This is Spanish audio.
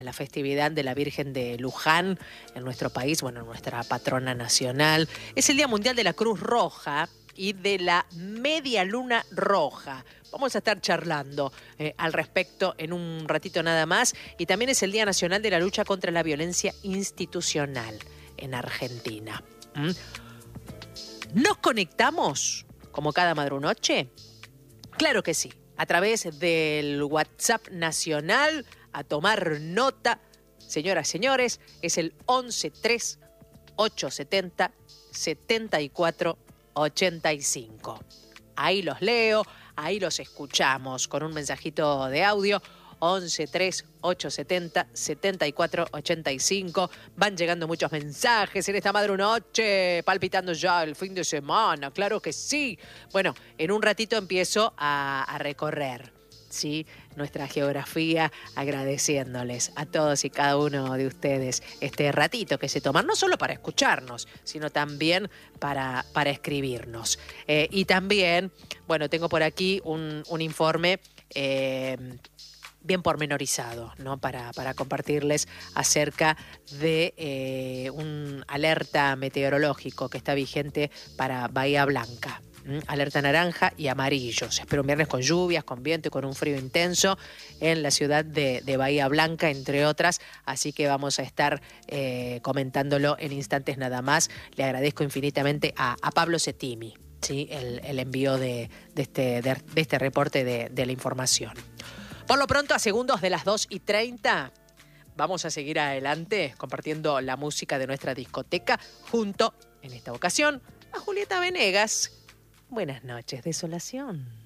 La festividad de la Virgen de Luján en nuestro país, bueno, nuestra patrona nacional. Es el Día Mundial de la Cruz Roja y de la Media Luna Roja. Vamos a estar charlando al respecto en un ratito nada más. Y también es el Día Nacional de la Lucha contra la Violencia Institucional en Argentina. ¿Nos conectamos como cada madrunoche? Claro que sí, a través del WhatsApp nacional. A tomar nota, señoras, señores, es el 113870-7485. Ahí los leo, ahí los escuchamos con un mensajito de audio. 113870-7485. Van llegando muchos mensajes en esta madrunoche, palpitando ya el fin de semana, claro que sí. Bueno, en un ratito empiezo a recorrer, ¿sí?, nuestra geografía, agradeciéndoles a todos y cada uno de ustedes este ratito que se toman, no solo para escucharnos, sino también para escribirnos. Y también, bueno, tengo por aquí un informe bien pormenorizado, ¿no?, para compartirles acerca de un alerta meteorológico que está vigente para Bahía Blanca. Alerta naranja y amarillo. Se espera un viernes con lluvias, con viento y con un frío intenso en la ciudad de Bahía Blanca, entre otras. Así que vamos a estar comentándolo en instantes nada más. Le agradezco infinitamente a Pablo Cettimi, ¿sí?, el envío de este reporte de la información. Por lo pronto, a segundos de las 2:30, vamos a seguir adelante compartiendo la música de nuestra discoteca junto, en esta ocasión, a Julieta Venegas. Buenas noches, Desolación.